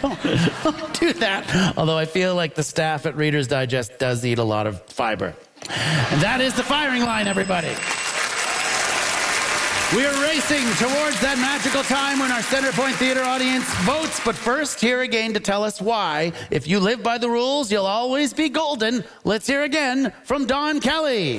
don't do that. Although I feel like the staff at Reader's Digest does eat a lot of fiber. And that is the firing line, everybody. We are racing towards that magical time when our Centerpoint Theater audience votes. But first, here again to tell us why, if you live by the rules, you'll always be golden. Let's hear again from Don Kelly.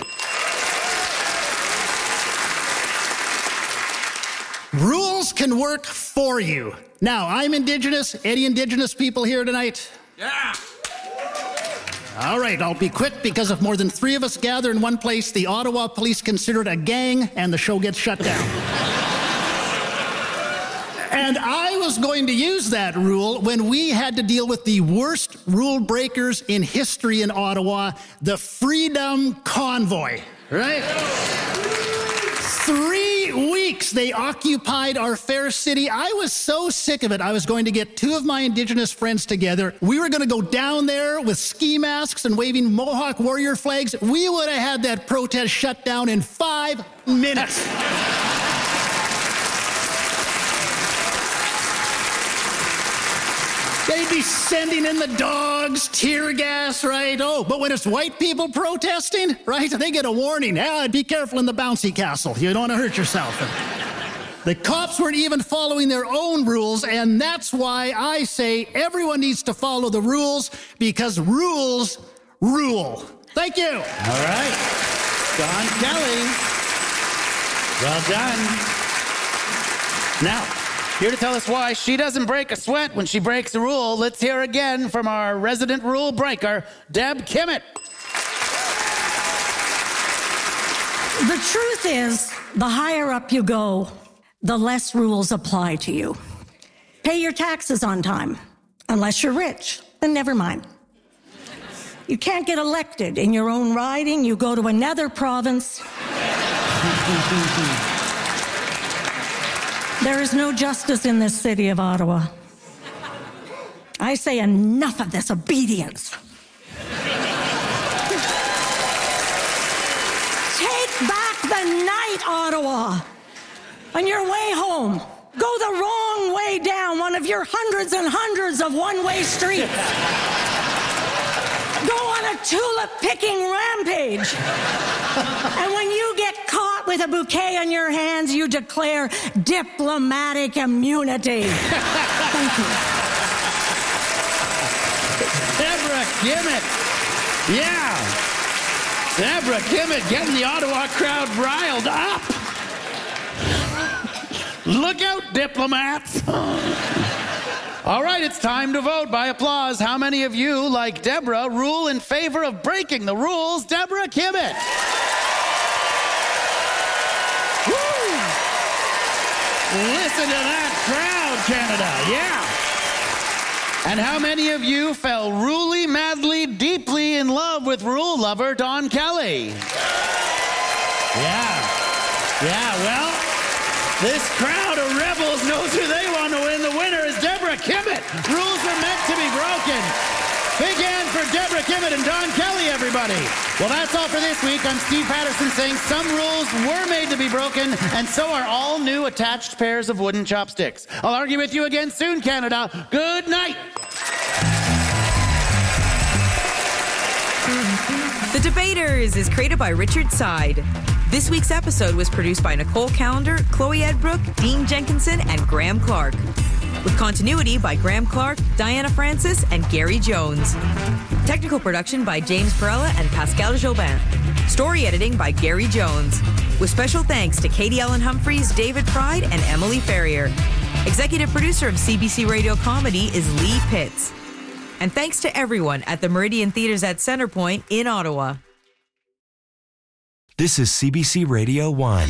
Rules can work for you. Now, I'm Indigenous. Any Indigenous people here tonight? Yeah. All right, I'll be quick because if more than 3 of us gather in one place, the Ottawa police consider it a gang and the show gets shut down. And I was going to use that rule when we had to deal with the worst rule breakers in history in Ottawa, the Freedom Convoy, right? 3 weeks they occupied our fair city. I was so sick of it, I was going to get 2 of my Indigenous friends together. We were going to go down there with ski masks and waving Mohawk warrior flags. We would have had that protest shut down in 5 minutes. They'd be sending in the dogs, tear gas, right? Oh, but when it's white people protesting, right, they get a warning. Be careful in the bouncy castle. You don't want to hurt yourself. The cops weren't even following their own rules, and that's why I say everyone needs to follow the rules, because rules rule. Thank you. All right. Don Kelly. Well done. Now, here to tell us why she doesn't break a sweat when she breaks a rule, let's hear again from our resident rule breaker, Deb Kimmett. The truth is, the higher up you go, the less rules apply to you. Pay your taxes on time. Unless you're rich, then never mind. You can't get elected in your own riding, you go to another province. There is no justice in this city of Ottawa. I say enough of this obedience. Take back the night, Ottawa. On your way home, go the wrong way down one of your hundreds and hundreds of one-way streets. Go on a tulip-picking rampage. And when you get caught with a bouquet in your hands, you declare diplomatic immunity. Thank you. Deborah Kimmett. Yeah. Deborah Kimmett getting the Ottawa crowd riled up. Look out, diplomats. All right, it's time to vote by applause. How many of you, like Deborah, rule in favor of breaking the rules? Deborah Kimmett. Woo! Listen to that crowd, Canada. Yeah. And how many of you fell ruly, madly, deeply in love with rule lover Don Kelly? Yeah. Yeah, well, this crowd of rebels knows who they want to win. The winner is Deborah Kimmett. Rules are meant to be broken. Big hand for Deborah Kimmett and Don Kelly, everybody. Well, that's all for this week. I'm Steve Patterson saying some rules were made to be broken, and so are all new attached pairs of wooden chopsticks. I'll argue with you again soon, Canada. Good night. The Debaters is created by Richard Side. This week's episode was produced by Nicole Callender, Chloe Edbrook, Dean Jenkinson, and Graham Clark. With continuity by Graham Clark, Diana Francis, and Gary Jones. Technical production by James Perella and Pascal Jobin. Story editing by Gary Jones. With special thanks to Katie Ellen Humphreys, David Pride, and Emily Ferrier. Executive producer of CBC Radio Comedy is Lee Pitts. And thanks to everyone at the Meridian Theatres at Centerpoint in Ottawa. This is CBC Radio 1.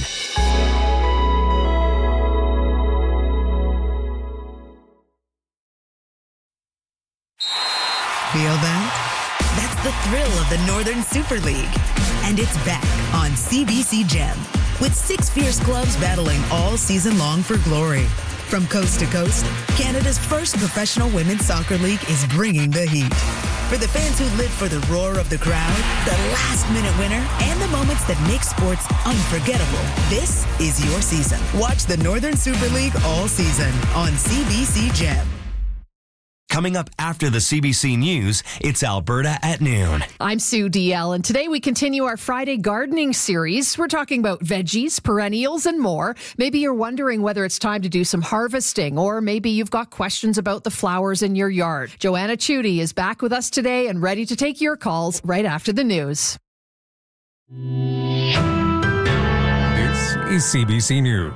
Feel that? That's the thrill of the Northern Super League. And it's back on CBC Gem, with 6 fierce clubs battling all season long for glory. From coast to coast, Canada's first professional women's soccer league is bringing the heat. For the fans who live for the roar of the crowd, the last-minute winner, and the moments that make sports unforgettable, this is your season. Watch the Northern Super League all season on CBC Gem. Coming up after the CBC News, it's Alberta at noon. I'm Sue DL, and today we continue our Friday gardening series. We're talking about veggies, perennials, and more. Maybe you're wondering whether it's time to do some harvesting, or maybe you've got questions about the flowers in your yard. Joanna Chudy is back with us today and ready to take your calls right after the news. This is CBC News.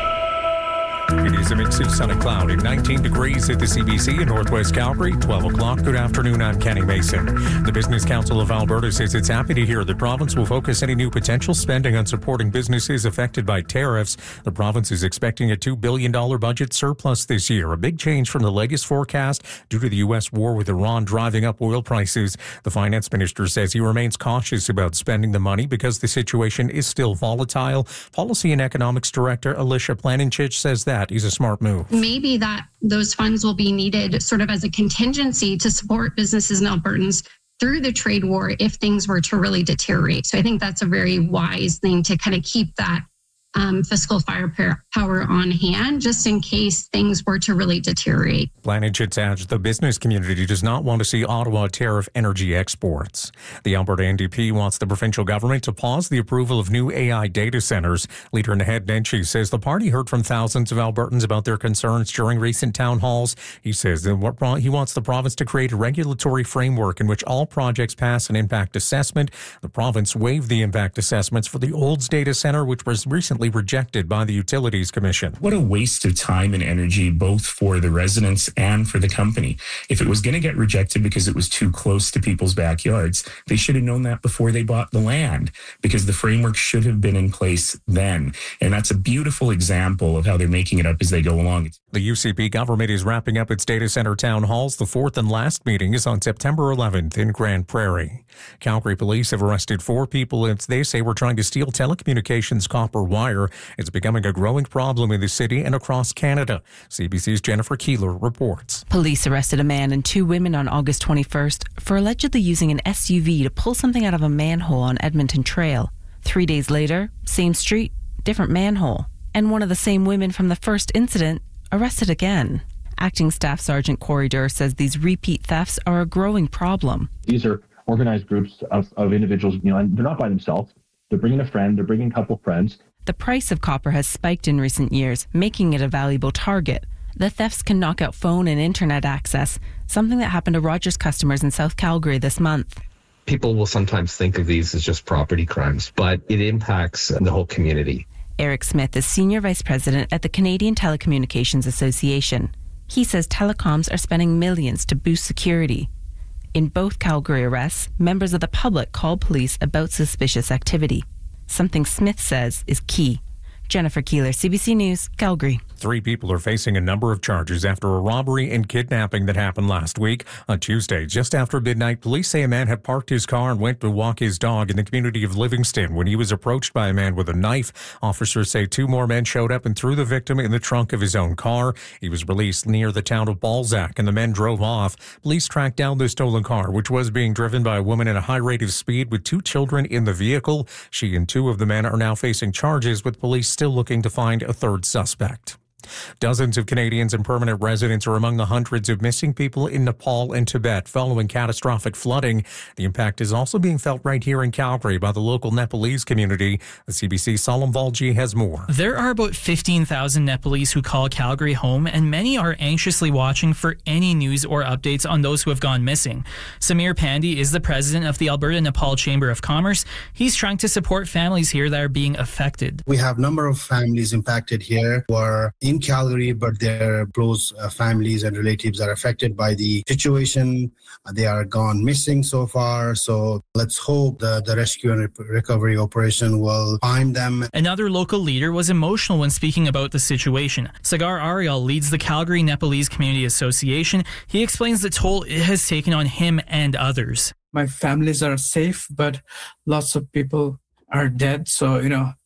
It is a mix of sun and cloud and 19 degrees at the CBC in Northwest Calgary. 12 o'clock. Good afternoon. I'm Kenny Mason. The Business Council of Alberta says it's happy to hear the province will focus any new potential spending on supporting businesses affected by tariffs. The province is expecting a $2 billion budget surplus this year, a big change from the latest forecast due to the U.S. war with Iran driving up oil prices. The finance minister says he remains cautious about spending the money because the situation is still volatile. Policy and Economics Director Alicia Planinchich says that is a smart move. Maybe that those funds will be needed sort of as a contingency to support businesses and Albertans through the trade war if things were to really deteriorate. So I think that's a very wise thing to kind of keep that fiscal firepower on hand just in case things were to really deteriorate. Planinchich adds the business community does not want to see Ottawa tariff energy exports. The Alberta NDP wants the provincial government to pause the approval of new AI data centres. Leader Naheed Nenshi says the party heard from thousands of Albertans about their concerns during recent town halls. He says that he wants the province to create a regulatory framework in which all projects pass an impact assessment. The province waived the impact assessments for the Olds data centre, which was recently rejected by the Utilities Commission. What a waste of time and energy, both for the residents and for the company. If it was going to get rejected because it was too close to people's backyards, they should have known that before they bought the land, because the framework should have been in place then. And that's a beautiful example of how they're making it up as they go along. The UCP government is wrapping up its data centre town halls. The fourth and last meeting is on September 11th in Grand Prairie. Calgary police have arrested 4 people as they say were trying to steal telecommunications copper wire. It's becoming a growing problem in the city and across Canada. CBC's Jennifer Keeler reports. Police arrested a man and 2 women on August 21st for allegedly using an SUV to pull something out of a manhole on Edmonton Trail. 3 days later, same street, different manhole. And one of the same women from the first incident arrested again. Acting Staff Sergeant Corey Durr says these repeat thefts are a growing problem. These are organized groups of individuals, and they're not by themselves. They're bringing a friend, they're bringing a couple friends. The price of copper has spiked in recent years, making it a valuable target. The thefts can knock out phone and internet access, something that happened to Rogers customers in South Calgary this month. People will sometimes think of these as just property crimes, but it impacts the whole community. Eric Smith is Senior Vice President at the Canadian Telecommunications Association. He says telecoms are spending millions to boost security. In both Calgary arrests, members of the public called police about suspicious activity. Something Smith says is key. Jennifer Keeler, CBC News, Calgary. 3 people are facing a number of charges after a robbery and kidnapping that happened last week. On Tuesday, just after midnight, police say a man had parked his car and went to walk his dog in the community of Livingston when he was approached by a man with a knife. Officers say 2 more men showed up and threw the victim in the trunk of his own car. He was released near the town of Balzac and the men drove off. Police tracked down the stolen car, which was being driven by a woman at a high rate of speed with 2 children in the vehicle. She and 2 of the men are now facing charges, with police still looking to find a 3rd suspect. Dozens of Canadians and permanent residents are among the hundreds of missing people in Nepal and Tibet following catastrophic flooding. The impact is also being felt right here in Calgary by the local Nepalese community. The CBC's Salam Valji has more. There are about 15,000 Nepalese who call Calgary home, and many are anxiously watching for any news or updates on those who have gone missing. Samir Pandey is the president of the Alberta Nepal Chamber of Commerce. He's trying to support families here that are being affected. We have a number of families impacted here who are in Calgary, but their close families and relatives are affected by the situation. They are gone missing so far. So let's hope the rescue and recovery operation will find them. Another local leader was emotional when speaking about the situation. Sagar Ariel leads the Calgary Nepalese Community Association. He explains the toll it has taken on him and others. My families are safe, but lots of people are dead. So,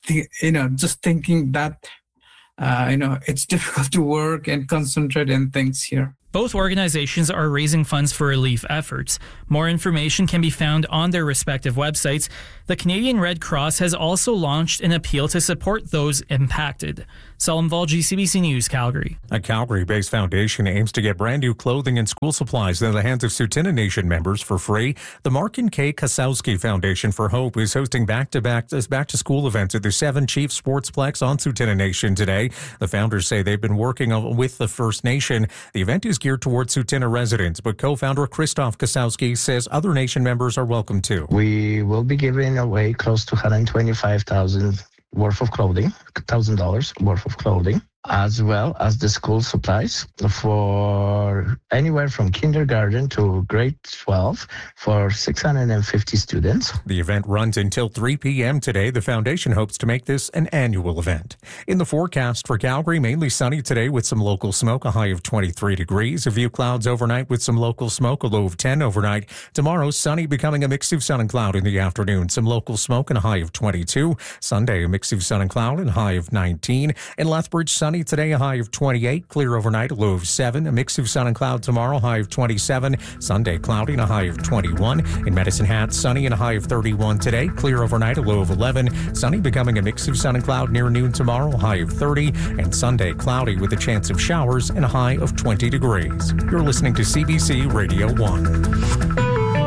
just thinking that it's difficult to work and concentrate on things here. Both organizations are raising funds for relief efforts. More information can be found on their respective websites. The Canadian Red Cross has also launched an appeal to support those impacted. Salim Volji, CBC News, Calgary. A Calgary-based foundation aims to get brand new clothing and school supplies in the hands of Tsuut'ina Nation members for free. The Mark and Kay Kasowski Foundation for Hope is hosting back-to-school events at the Seven Chiefs Sportsplex on Tsuut'ina Nation today. The founders say they've been working with the First Nation. The event is geared towards Tsuut'ina residents, but co-founder Christoph Kasowski says other nation members are welcome too. We will be giving away close to $125,000 worth of clothing, $1,000 worth of clothing, as well as the school supplies for anywhere from kindergarten to grade 12 for 650 students. The event runs until 3 p.m. today. The foundation hopes to make this an annual event. In the forecast for Calgary, mainly sunny today with some local smoke, a high of 23 degrees. A few clouds overnight with some local smoke, a low of 10 overnight. Tomorrow, sunny, becoming a mix of sun and cloud in the afternoon. Some local smoke and a high of 22. Sunday, a mix of sun and cloud and a high of 19. In Lethbridge, sunny today, a high of 28. Clear overnight, a low of 7. A mix of sun and cloud tomorrow, high of 27. Sunday, cloudy and a high of 21. In Medicine Hat, sunny and a high of 31 today. Clear overnight, a low of 11. Sunny, becoming a mix of sun and cloud near noon tomorrow, a high of 30. And Sunday, cloudy with a chance of showers and a high of 20 degrees. You're listening to CBC Radio 1.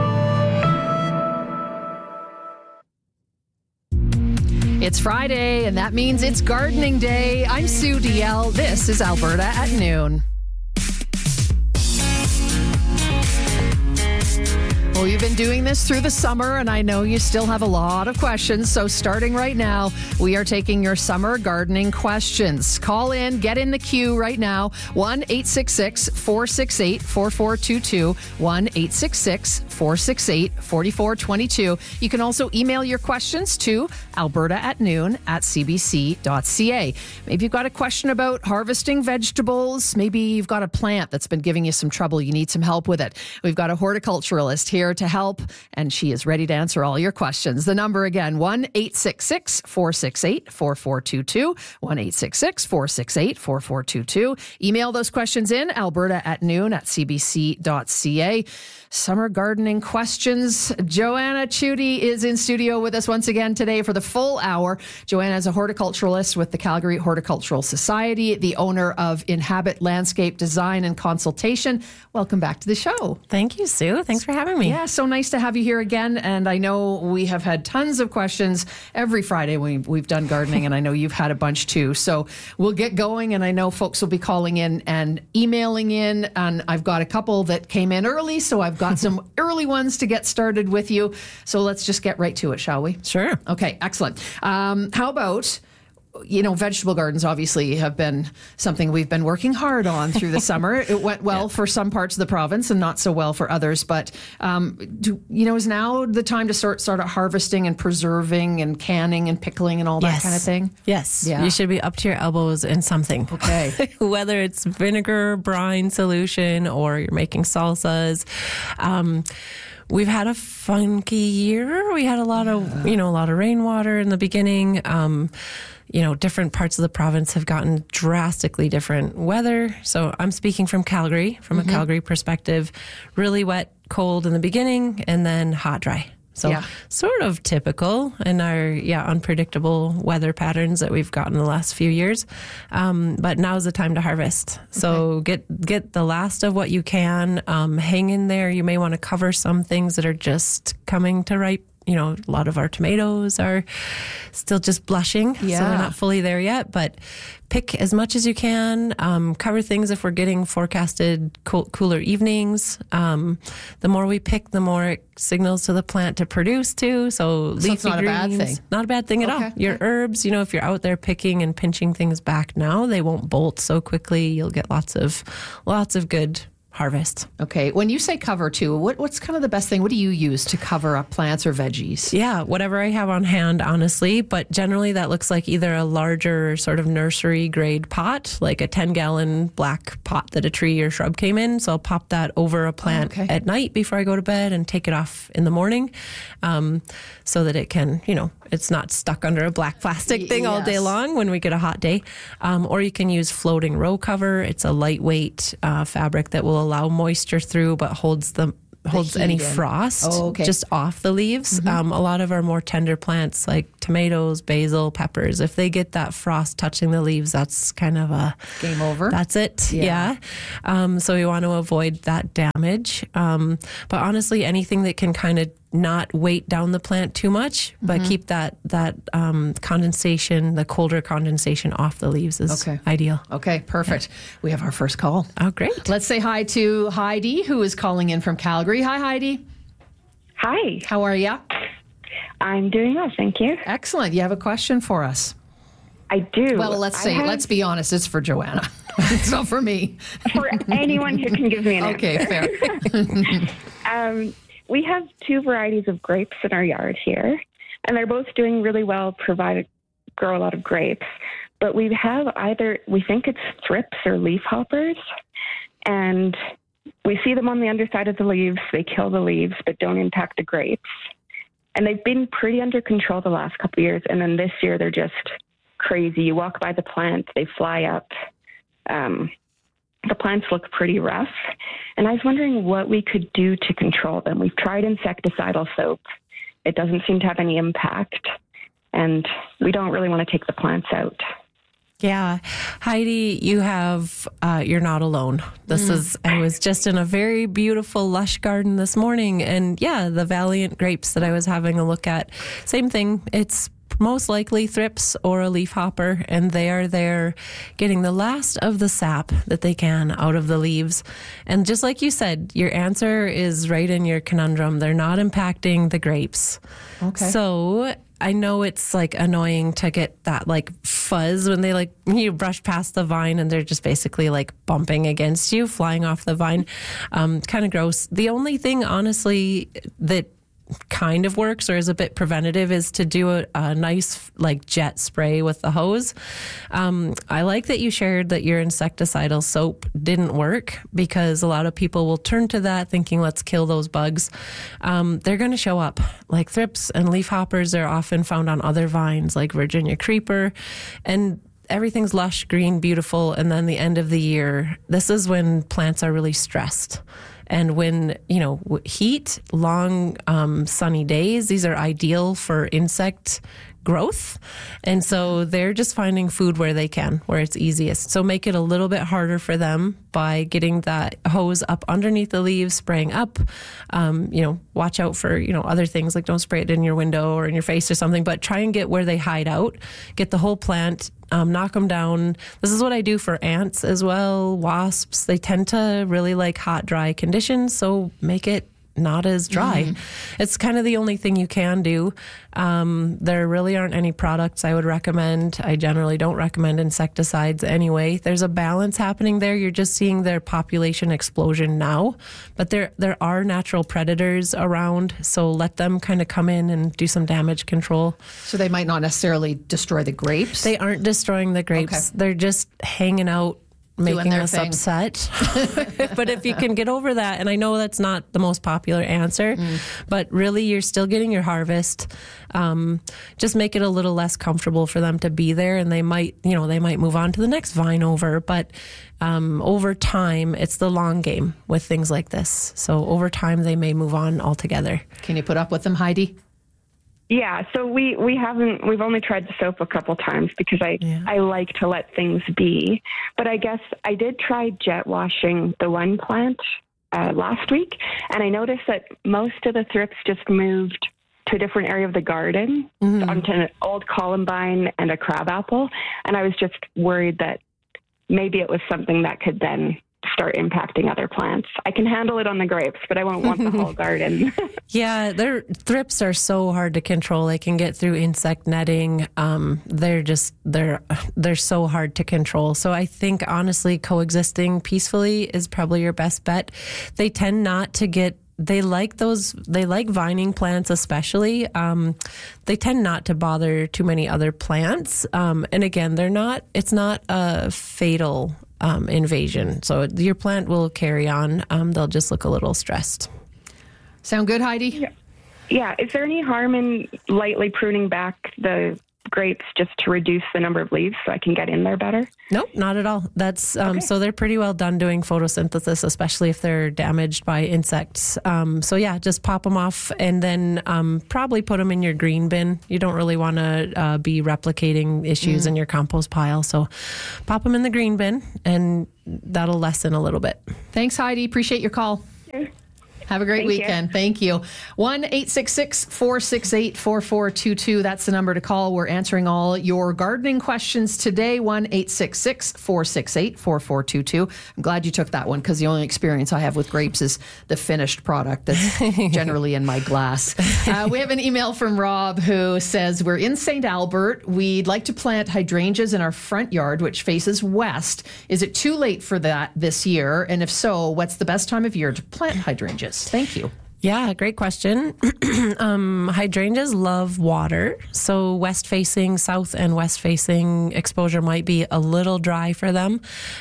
It's Friday, and that means it's gardening day. I'm Sue DL. This is Alberta at Noon. Well, you've been doing this through the summer, and I know you still have a lot of questions. So starting right now, we are taking your summer gardening questions. Call in, get in the queue right now. 1-866-468-4422. 1-866-468-4422. You can also email your questions to alberta@noon@cbc.ca. Maybe you've got a question about harvesting vegetables. Maybe you've got a plant that's been giving you some trouble. You need some help with it. We've got a horticulturalist here to help, and she is ready to answer all your questions. The number again, 1-866-468-4422, 1-866-468-4422. Email those questions in, alberta@noon@cbc.ca. Summer gardening questions. Joanna Chudy is in studio with us once again today for the full hour. Joanna is a horticulturalist with the Calgary Horticultural Society, the owner of Inhabit Landscape Design and Consultation. Welcome back to the show. Thank you, Sue. Thanks for having me. Yeah, so nice to have you here again. And I know we have had tons of questions every Friday we've done gardening, and I know you've had a bunch too. So we'll get going, and I know folks will be calling in and emailing in, and I've got a couple that came in early, so I've got some early ones to get started with you. So let's just get right to it, shall we? Sure. Okay, excellent. How about, vegetable gardens obviously have been something we've been working hard on through the summer. It went well for some parts of the province and not so well for others. But, is now the time to start harvesting and preserving and canning and pickling and all that kind of thing? Yes. Yeah. You should be up to your elbows in something. Okay. Whether it's vinegar, brine solution, or you're making salsas. We've had a funky year. We had a lot of rainwater in the beginning. Different parts of the province have gotten drastically different weather. So I'm speaking from Calgary, from a Calgary perspective. Really wet, cold in the beginning, and then hot, dry. So sort of typical in our unpredictable weather patterns that we've gotten the last few years. But now's the time to harvest. So get the last of what you can. Hang in there. You may want to cover some things that are just coming to ripe. A lot of our tomatoes are still just blushing, so they're not fully there yet. But pick as much as you can. Cover things if we're getting forecasted cooler evenings. The more we pick, the more it signals to the plant to produce too. So leafy it's not greens, a bad thing. Not a bad thing at all. Your herbs, if you're out there picking and pinching things back now, they won't bolt so quickly. You'll get lots of good harvest. Okay. When you say cover too, what's kind of the best thing? What do you use to cover up plants or veggies? Yeah, whatever I have on hand, honestly. But generally that looks like either a larger sort of nursery grade pot, like a 10-gallon black pot that a tree or shrub came in. So I'll pop that over a plant at night before I go to bed and take it off in the morning so that it can, it's not stuck under a black plastic thing all day long when we get a hot day. Or you can use floating row cover. It's a lightweight fabric that will allow moisture through but holds any frost just off the leaves. A lot of our more tender plants like tomatoes, basil, peppers, if they get that frost touching the leaves, that's kind of a game over. That's it. Yeah. So we want to avoid that damage. But honestly, anything that can kind of not weight down the plant too much, but keep that condensation, the colder condensation off the leaves is ideal. Okay, perfect. We have our first call. Oh, great. Let's say hi to Heidi, who is calling in from Calgary. Hi, Heidi. Hi. How are you? I'm doing well, thank you. Excellent. You have a question for us? I do. Well, let's be honest, it's for Joanna. It's not for me. For anyone who can give me an answer. Okay, fair. We have two varieties of grapes in our yard here, and they're both doing really well, grow a lot of grapes. But we think it's thrips or leafhoppers, and we see them on the underside of the leaves. They kill the leaves, but don't impact the grapes. And they've been pretty under control the last couple of years, and then this year they're just crazy. You walk by the plant, they fly up. The plants look pretty rough, and I was wondering what we could do to control them. We've tried insecticidal soap. It doesn't seem to have any impact, and we don't really want to take the plants out. Yeah. Heidi, you're not alone. I was just in a very beautiful, lush garden this morning, and the Valiant grapes that I was having a look at, same thing. It's most likely thrips or a leafhopper, and they are there getting the last of the sap that they can out of the leaves. And just like you said, your answer is right in your conundrum. They're not impacting the grapes. Okay. So I know it's like annoying to get that like fuzz when they you brush past the vine and they're just basically like bumping against you, flying off the vine. Kind of gross. The only thing, honestly, that kind of works or is a bit preventative is to do a nice like jet spray with the hose. I like that you shared that your insecticidal soap didn't work, because a lot of people will turn to that thinking, let's kill those bugs. They're going to show up. Like thrips and leafhoppers are often found on other vines like Virginia creeper, and everything's lush, green, beautiful. And then the end of the year, this is when plants are really stressed. And when, heat, long, sunny days, these are ideal for insect growth. And so they're just finding food where they can, where it's easiest. So make it a little bit harder for them by getting that hose up underneath the leaves, spraying up. Watch out for, other things, like don't spray it in your window or in your face or something, but try and get where they hide out, get the whole plant, knock them down. This is what I do for ants as well, wasps. They tend to really like hot, dry conditions, so make it not as dry. It's kind of the only thing you can do. There really aren't any products I would recommend. I generally don't recommend insecticides anyway. There's a balance happening there. You're just seeing their population explosion now, but there are natural predators around, so let them kind of come in and do some damage control. So they might not necessarily destroy the grapes? They aren't destroying the grapes. Okay. They're just hanging out, making us upset. But if you can get over that, and I know that's not the most popular answer, but really you're still getting your harvest. Just make it a little less comfortable for them to be there, and they might move on to the next vine over. But over time, it's the long game with things like this. So over time, they may move on altogether. Can you put up with them, Heidi? Yeah, so we've only tried the soap a couple times because I like to let things be. But I guess I did try jet washing the one plant last week, and I noticed that most of the thrips just moved to a different area of the garden, onto an old columbine and a crabapple, and I was just worried that maybe it was something that could then start impacting other plants. I can handle it on the grapes, but I won't want the whole garden. Yeah, their thrips are so hard to control. They can get through insect netting. They're so hard to control. So I think honestly, coexisting peacefully is probably your best bet. They tend not to get. They like vining plants especially. They tend not to bother too many other plants. And again, it's not a fatal invasion. So your plant will carry on. They'll just look a little stressed. Sound good, Heidi? Yeah. Is there any harm in lightly pruning back the grapes just to reduce the number of leaves so I can get in there better? Nope, not at all. That's so they're pretty well done doing photosynthesis, especially if they're damaged by insects. So yeah, just pop them off and then probably put them in your green bin. You don't really want to be replicating issues in your compost pile. So pop them in the green bin and that'll lessen a little bit. Thanks, Heidi. Appreciate your call. Sure. Have a great weekend. Thank you. 1-866-468-4422. That's the number to call. We're answering all your gardening questions today. 1-866-468-4422. I'm glad you took that one because the only experience I have with grapes is the finished product that's generally in my glass. We have an email from Rob who says, we're in St. Albert. We'd like to plant hydrangeas in our front yard, which faces west. Is it too late for that this year? And if so, what's the best time of year to plant hydrangeas? Thank you. Yeah, great question. Hydrangeas love water. So west-facing, south and west-facing exposure might be a little dry for them.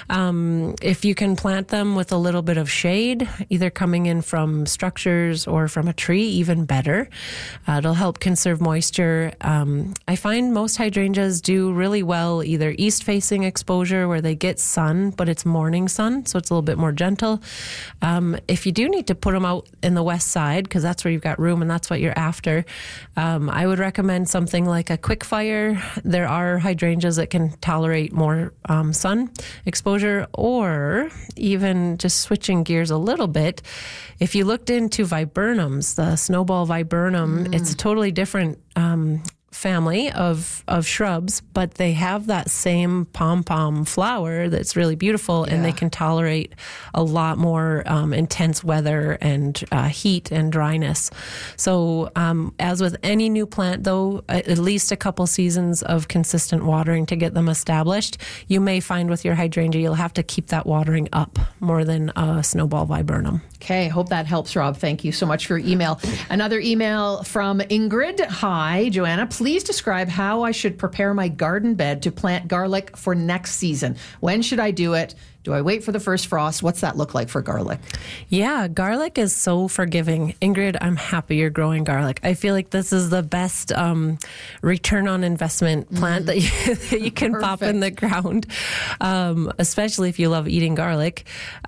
If you can plant them with a little bit of shade, either coming in from structures or from a tree, even better. It'll help conserve moisture. I find most hydrangeas do really well either east-facing exposure where they get sun, but it's morning sun, so it's a little bit more gentle. If you do need to put them out in the west side, because that's where you've got room and that's what you're after, I would recommend something like a quick fire. There are hydrangeas that can tolerate more sun exposure, or even just switching gears a little bit. If you looked into viburnums, the snowball viburnum, it's a totally different family of shrubs, but they have that same pom-pom flower that's really beautiful, and they can tolerate a lot more intense weather and heat and dryness. So as with any new plant, though, at least a couple seasons of consistent watering to get them established. You may find with your hydrangea, you'll have to keep that watering up more than a snowball viburnum. Okay, hope that helps, Rob. Thank you so much for your email. Another email from Ingrid. Hi, Joanna. Please describe how I should prepare my garden bed to plant garlic for next season. When should I do it? Do I wait for the first frost? What's that look like for garlic? Yeah, garlic is so forgiving. Ingrid, I'm happy you're growing garlic. I feel like this is the best return on investment plant that you can pop in the ground, especially if you love eating garlic.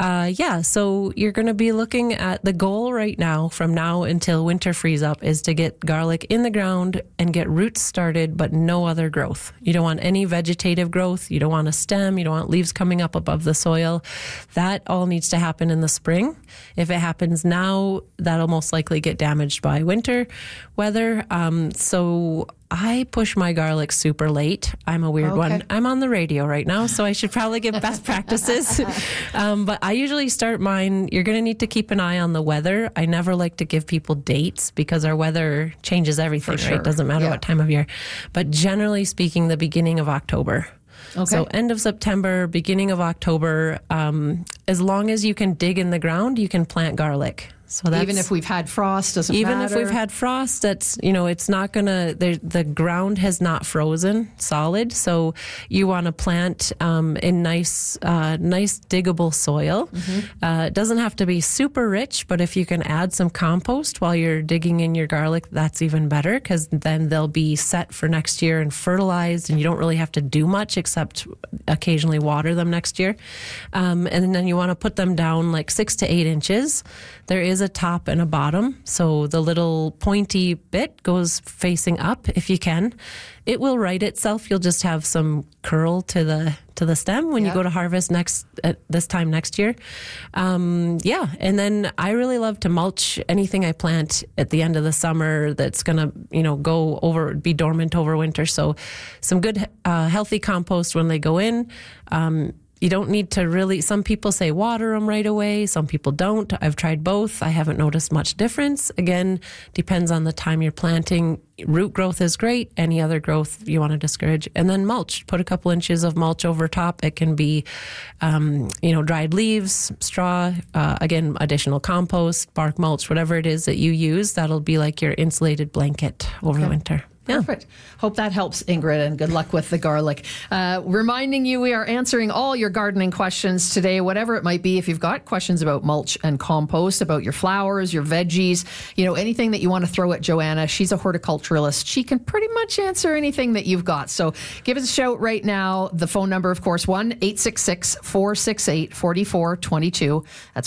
So you're going to be looking at the goal right now, from now until winter freeze up, is to get garlic in the ground and get roots started, but no other growth. You don't want any vegetative growth. You don't want a stem. You don't want leaves coming up above the soil. That all needs to happen in the spring. If it happens now, that'll most likely get damaged by winter weather. So I push my garlic super late. I'm a weird one. I'm on the radio right now, so I should probably give best practices. But I usually start mine. You're going to need to keep an eye on the weather. I never like to give people dates because our weather changes everything, right? It doesn't matter what time of year. But generally speaking, the beginning of October. So end of September, beginning of October, as long as you can dig in the ground, you can plant garlic. So that's, even if we've had frost, doesn't matter? Even if we've had frost, that's, it's not going to, the ground has not frozen solid. So you want to plant in nice diggable soil. It doesn't have to be super rich, but if you can add some compost while you're digging in your garlic, that's even better, because then they'll be set for next year and fertilized, and you don't really have to do much except occasionally water them next year. And then you want to put them down like 6 to 8 inches. There is a top and a bottom, so the little pointy bit goes facing up if you can. It will right itself. You'll just have some curl to the stem when you go to harvest this time next year. And then I really love to mulch anything I plant at the end of the summer that's going to be dormant over winter. So some good healthy compost when they go in. You don't need to really, some people say water them right away. Some people don't. I've tried both. I haven't noticed much difference. Again, depends on the time you're planting. Root growth is great. Any other growth you want to discourage. And then mulch. Put a couple inches of mulch over top. It can be, dried leaves, straw, again, additional compost, bark mulch, whatever it is that you use. That'll be like your insulated blanket over the winter. Perfect. Hope that helps, Ingrid, and good luck with the garlic. Reminding you, we are answering all your gardening questions today, whatever it might be. If you've got questions about mulch and compost, about your flowers, your veggies, anything that you want to throw at Joanna, she's a horticulturalist. She can pretty much answer anything that you've got. So give us a shout right now. The phone number, of course, 1-866-468-4422. That's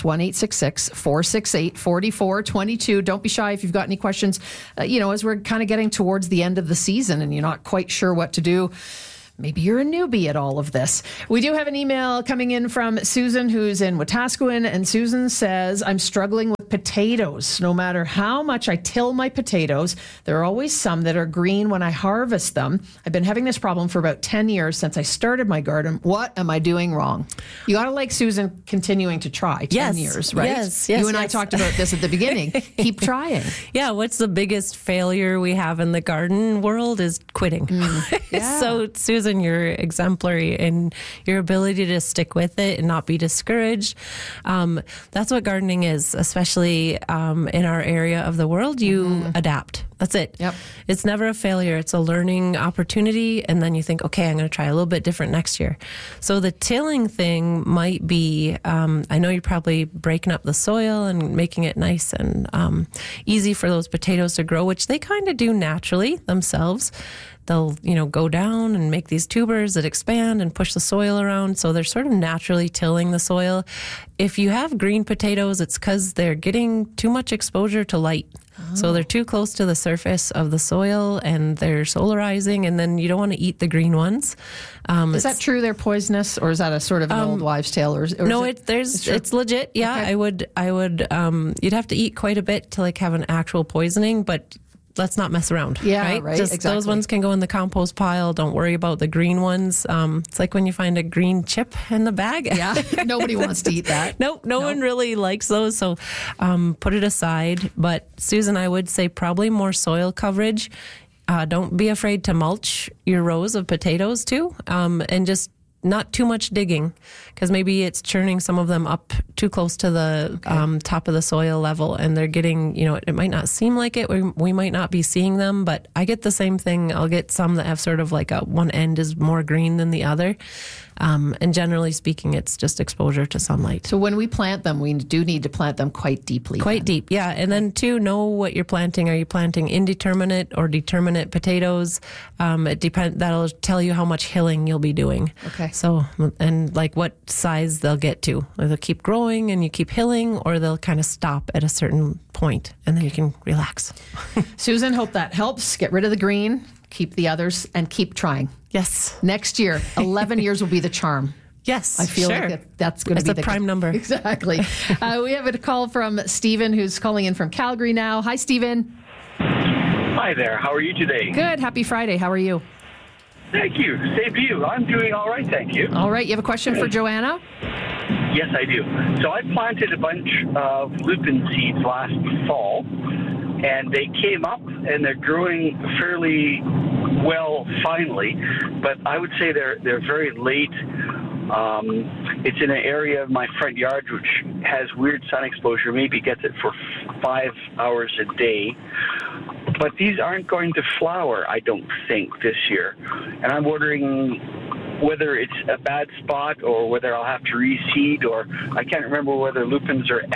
1-866-468-4422. Don't be shy if you've got any questions. As we're kind of getting towards the end of the season and you're not quite sure what to do. Maybe you're a newbie at all of this. We do have an email coming in from Susan, who's in Wetaskiwin, and Susan says, I'm struggling with potatoes. No matter how much I till my potatoes, there are always some that are green when I harvest them. I've been having this problem for about 10 years since I started my garden. What am I doing wrong? You got to like Susan continuing to try 10 years, right? Yes. You and I talked about this at the beginning. Keep trying. Yeah, what's the biggest failure we have in the garden world is quitting. Yeah. So, Susan, you're exemplary in your ability to stick with it and not be discouraged. That's what gardening is, especially in our area of the world. You adapt. That's it. Yep. It's never a failure. It's a learning opportunity. And then you think, okay, I'm going to try a little bit different next year. So the tilling thing might be, I know you're probably breaking up the soil and making it nice and easy for those potatoes to grow, which they kind of do naturally themselves. They'll, go down and make these tubers that expand and push the soil around. So they're sort of naturally tilling the soil. If you have green potatoes, it's because they're getting too much exposure to light. So they're too close to the surface of the soil and they're solarizing, and then you don't want to eat the green ones. Is that true? They're poisonous, or is that a sort of an old wives' tale? Or no, it's legit. Yeah, okay. I would. You'd have to eat quite a bit to have an actual poisoning, but let's not mess around. Yeah, right. Just exactly. Those ones can go in the compost pile. Don't worry about the green ones. It's like when you find a green chip in the bag. Yeah, nobody wants to eat that. No one really likes those. So put it aside. But Susan, I would say probably more soil coverage. Don't be afraid to mulch your rows of potatoes too, and just not too much digging, because maybe it's churning some of them up too close to the top of the soil level, and they're getting, it might not seem like it. We might not be seeing them, but I get the same thing. I'll get some that have sort of one end is more green than the other. And generally speaking, it's just exposure to sunlight. So when we plant them, we do need to plant them quite deeply. Quite deep, yeah. And then too, know what you're planting. Are you planting indeterminate or determinate potatoes? It depends. That'll tell you how much hilling you'll be doing. Okay. So, and what size they'll get to. They'll keep growing and you keep hilling, or they'll kind of stop at a certain point and then you can relax. Susan, hope that helps. Get rid of the green, keep the others, and keep trying. Yes. Next year, 11 years will be the charm. Yes, I feel sure. like that's going to be the prime number. Exactly. We have a call from Stephen, who's calling in from Calgary now. Hi, Stephen. Hi there. How are you today? Good. Happy Friday. How are you? Thank you. Same to you. I'm doing all right, thank you. All right. You have a question for Joanna? Yes, I do. So I planted a bunch of lupin seeds last fall, and they came up and they're growing fairly well finally, but I would say they're very late. It's in an area of my front yard which has weird sun exposure, maybe gets it for 5 hours a day. But these aren't going to flower, I don't think, this year. And I'm wondering whether it's a bad spot or whether I'll have to reseed, or I can't remember whether lupins are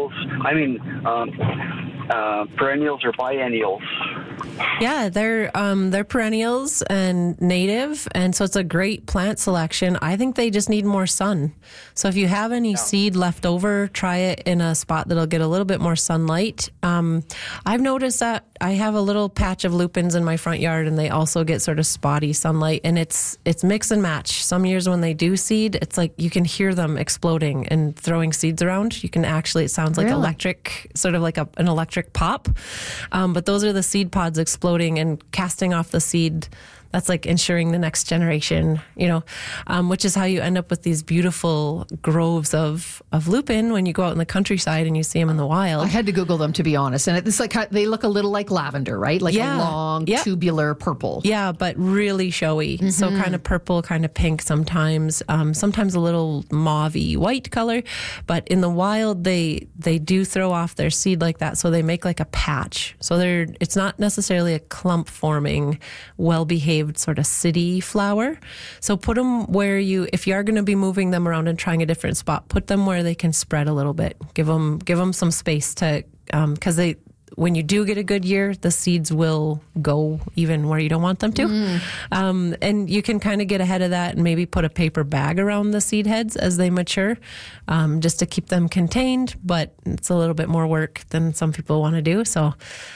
perennials or biennials. Yeah, they're perennials and native, and so it's a great plant selection. I think they just need more sun. So if you have any seed left over, try it in a spot that'll get a little bit more sunlight. I've noticed that I have a little patch of lupins in my front yard, and they also get sort of spotty sunlight, and it's mix and match. Some years when they do seed, it's like you can hear them exploding and throwing seeds around. You can actually, it sounds like electric, sort of like an electric pop. But those are the seed pods exploding and casting off the seed That's like ensuring the next generation, which is how you end up with these beautiful groves of lupin when you go out in the countryside and you see them in the wild. I had to Google them, to be honest. And it's like they look a little like lavender, right? Like a long, tubular purple. Yeah, but really showy. Mm-hmm. So kind of purple, kind of pink sometimes. Sometimes a little mauve-y white color. But in the wild, they do throw off their seed like that. So they make like a patch. So it's not necessarily a clump forming, well-behaved sort of city flower. So put them where if you are going to be moving them around and trying a different spot, put them where they can spread a little bit. Give them some space to, because when you do get a good year, the seeds will go even where you don't want them to. And you can kind of get ahead of that and maybe put a paper bag around the seed heads as they mature, just to keep them contained. But it's a little bit more work than some people want to do. So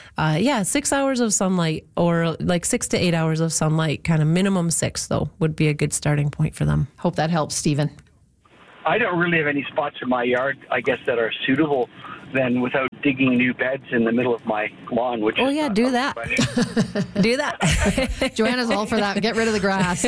6 hours of sunlight, or like 6 to 8 hours of sunlight, kind of minimum 6 though, would be a good starting point for them. Hope that helps, Stephen. I don't really have any spots in my yard, I guess, that are suitable then without digging new beds in the middle of my lawn, which do that. Do that. Joanna's all for that. Get rid of the grass.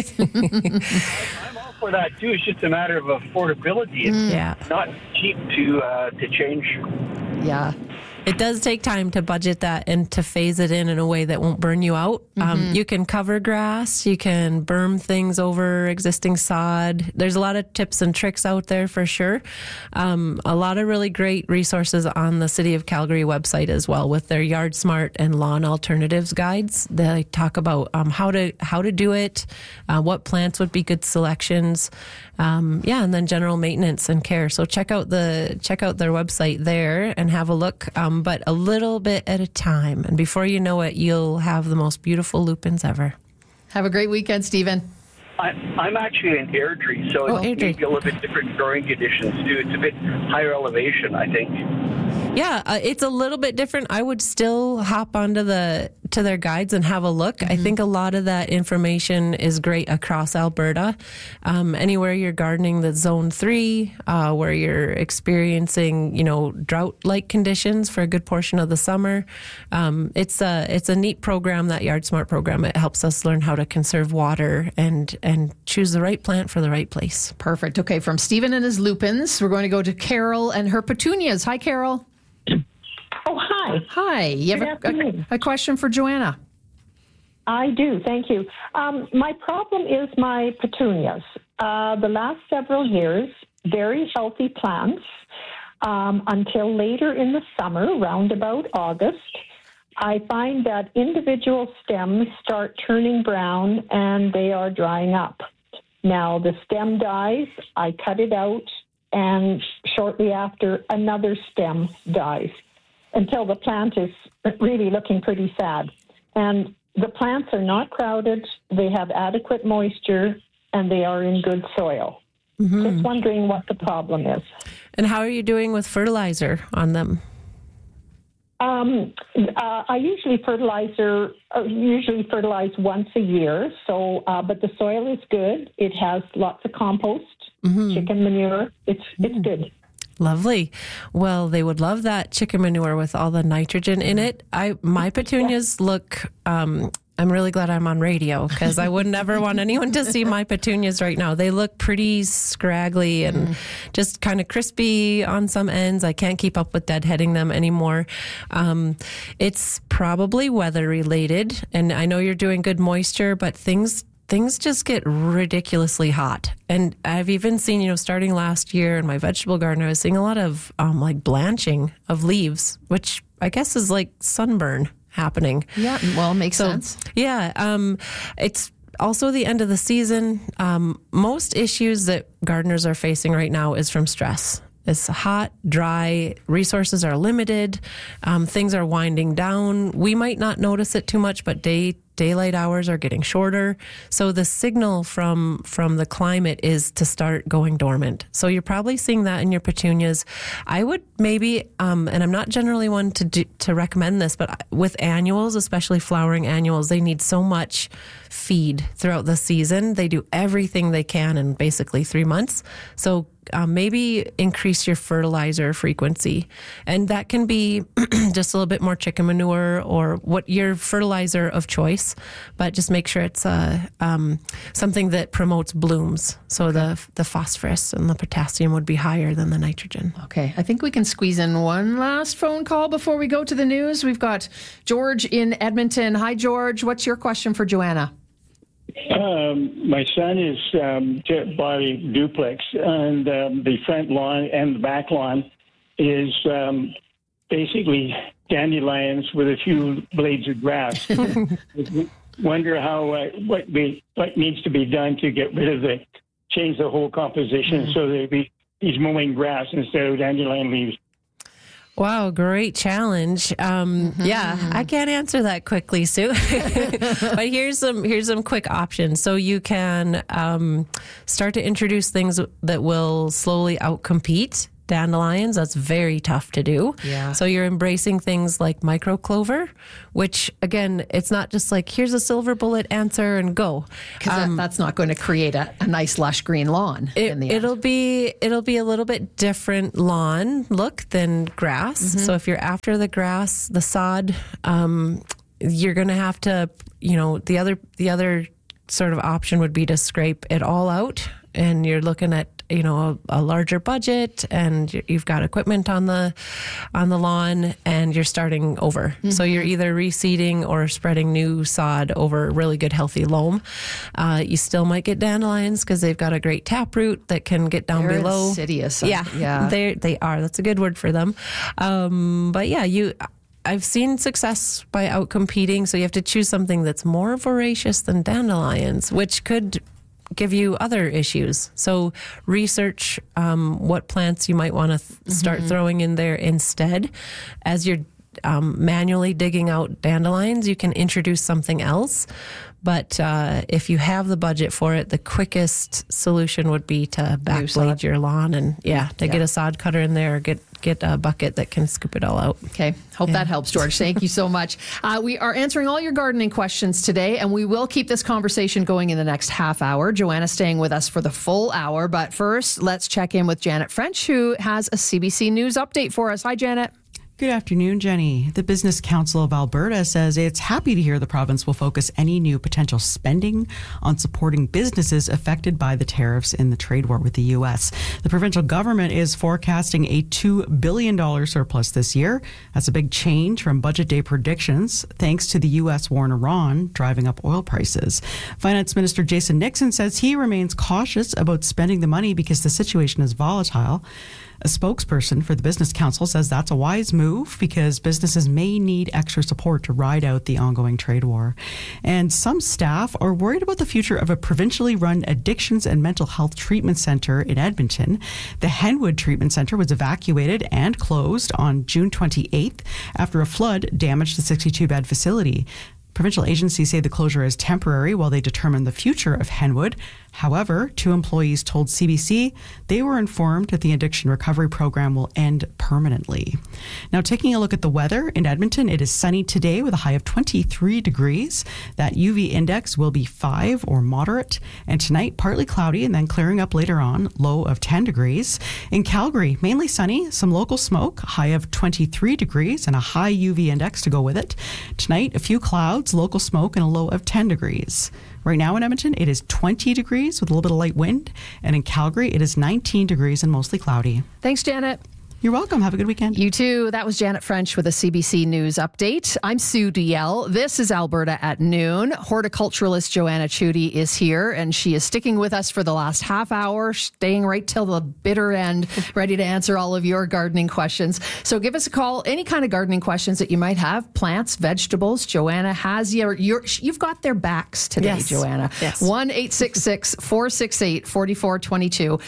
I'm all for that too. It's just a matter of affordability. It's not cheap to change. Yeah. It does take time to budget that and to phase it in a way that won't burn you out. You can cover grass. You can berm things over existing sod. There's a lot of tips and tricks out there for sure. A lot of really great resources on the City of Calgary website as well with their Yard Smart and Lawn Alternatives guides. They talk about how to do it, what plants would be good selections, and then general maintenance and care. So check out their website there and have a look. But a little bit at a time. And before you know it, you'll have the most beautiful lupins ever. Have a great weekend, Stephen. I'm actually in Airdrie, so it's maybe a little bit different growing conditions too. It's a bit higher elevation, I think. Yeah, it's a little bit different. I would still hop onto to their guides and have a look. I think a lot of that information is great across Alberta. Anywhere you're gardening that's Zone 3, where you're experiencing, drought-like conditions for a good portion of the summer. It's a neat program, that Yard Smart program. It helps us learn how to conserve water and choose the right plant for the right place. Perfect. Okay, from Stephen and his lupins, we're going to go to Carol and her petunias. Hi, Carol. Oh, hi. Hi. You have a question for Joanna? I do. Thank you. My problem is my petunias. The last several years, very healthy plants until later in the summer, round about August. I find that individual stems start turning brown and they are drying up. Now, the stem dies, I cut it out, and shortly after, another stem dies until the plant is really looking pretty sad. And the plants are not crowded, they have adequate moisture, and they are in good soil. Just wondering what the problem is. And how are you doing with fertilizer on them? I usually fertilize once a year. So, but the soil is good. It has lots of compost, chicken manure. It's good. Lovely. Well, they would love that chicken manure with all the nitrogen in it. My petunias look. I'm really glad I'm on radio because I would never want anyone to see my petunias right now. They look pretty scraggly and just kind of crispy on some ends. I can't keep up with deadheading them anymore. It's probably weather related, and I know you're doing good moisture, but things just get ridiculously hot. And I've even seen, starting last year in my vegetable garden, I was seeing a lot of like blanching of leaves, which I guess is like sunburn happening. Yeah, well, makes sense. Yeah, it's also the end of the season. Most issues that gardeners are facing right now is from stress. It's hot, dry, resources are limited, things are winding down. We might not notice it too much, but daylight hours are getting shorter. So the signal from the climate is to start going dormant. So you're probably seeing that in your petunias. I would maybe, and I'm not generally one to recommend this, but with annuals, especially flowering annuals, they need so much feed throughout the season. They do everything they can in basically 3 months. So maybe increase your fertilizer frequency. And that can be just a little bit more chicken manure or what your fertilizer of choice, but just make sure it's something that promotes blooms. So the phosphorus and the potassium would be higher than the nitrogen. Okay, I think we can squeeze in one last phone call before we go to the news. We've got George in Edmonton. Hi, George. What's your question for Joanna? My son is bought a duplex, and the front lawn and the back lawn is basically dandelions with a few blades of grass. Wonder how what needs to be done to get rid of change the whole composition so that he's mowing grass instead of dandelion leaves. Wow, great challenge. Yeah, I can't answer that quickly, Sue. But here's some quick options. So you can start to introduce things that will slowly outcompete dandelions. That's very tough to do. Yeah. So you're embracing things like micro clover, which again, it's not just like, here's a silver bullet answer and go. Because that's not going to create a nice lush green lawn in the end. It'll be a little bit different lawn look than grass. So if you're after the grass, the sod, you're going to have to, the other sort of option would be to scrape it all out. And you're looking at, a larger budget, and you've got equipment on the lawn, and you're starting over. So you're either reseeding or spreading new sod over really good, healthy loam. You still might get dandelions because they've got a great taproot that can get down They're below. insidious. Yeah. They are. That's a good word for them. But yeah, I've seen success by outcompeting. So you have to choose something that's more voracious than dandelions, which could give you other issues. So research what plants you might want to start throwing in there instead. As you're manually digging out dandelions, you can introduce something else. But if you have the budget for it, the quickest solution would be to backblade your lawn and get a sod cutter in there, or get a bucket that can scoop it all out. Okay. Hope that helps, George. Thank you so much. We are answering all your gardening questions today, and we will keep this conversation going in the next half hour. Joanna staying with us for the full hour. But first, let's check in with Janet French, who has a CBC News update for us. Hi, Janet. Good afternoon, Jenny. The Business Council of Alberta says it's happy to hear the province will focus any new potential spending on supporting businesses affected by the tariffs in the trade war with the U.S. The provincial government is forecasting a $2 billion surplus this year. That's a big change from budget day predictions, thanks to the U.S. war in Iran driving up oil prices. Finance Minister Jason Nixon says he remains cautious about spending the money because the situation is volatile. A spokesperson for the Business Council says that's a wise move because businesses may need extra support to ride out the ongoing trade war. And some staff are worried about the future of a provincially run addictions and mental health treatment center in Edmonton. The Henwood Treatment Center was evacuated and closed on June 28th after a flood damaged the 62-bed facility. Provincial agencies say the closure is temporary while they determine the future of Henwood. However, 2 employees told CBC they were informed that the addiction recovery program will end permanently. Now, taking a look at the weather in Edmonton, it is sunny today with a high of 23 degrees. That UV index will be 5 or moderate. And tonight, partly cloudy and then clearing up later on, low of 10 degrees. In Calgary, mainly sunny, some local smoke, high of 23 degrees and a high UV index to go with it. Tonight, a few clouds, local smoke, and a low of 10 degrees. Right now in Edmonton, it is 20 degrees with a little bit of light wind. And in Calgary, it is 19 degrees and mostly cloudy. Thanks, Janet. You're welcome. Have a good weekend. You too. That was Janet French with a CBC News update. I'm Sue DL. This is Alberta at Noon. Horticulturalist Joanna Chudy is here, and she is sticking with us for the last half hour, staying right till the bitter end, ready to answer all of your gardening questions. So give us a call. Any kind of gardening questions that you might have, plants, vegetables. Joanna has you've got their backs today, yes. Joanna. Yes. 1-866-468-4422,